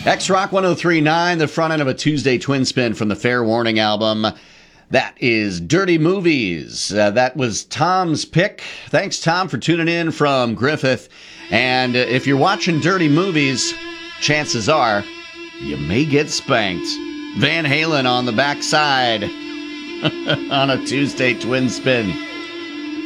X-Rock 1039, the front end of a Tuesday twin spin from the Fair Warning album. That is Dirty Movies. That was Tom's pick. Thanks, Tom, for tuning in from Griffith. And if you're watching Dirty Movies, chances are you may get spanked. Van Halen on the backside on a Tuesday twin spin.